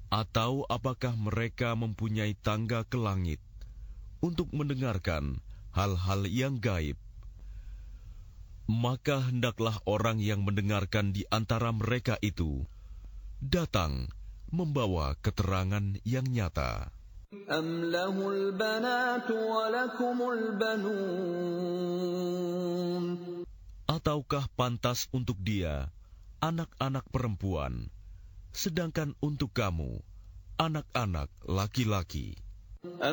Atau apakah mereka mempunyai tangga ke langit untuk mendengarkan hal-hal yang gaib? Maka hendaklah orang yang mendengarkan di antara mereka itu datang membawa keterangan yang nyata. أَمْ لَهُ الْبَنَاتُ وَلَكُمُ الْبَنُونَ Ataukah pantas untuk dia anak-anak perempuan, sedangkan untuk kamu anak-anak laki-laki?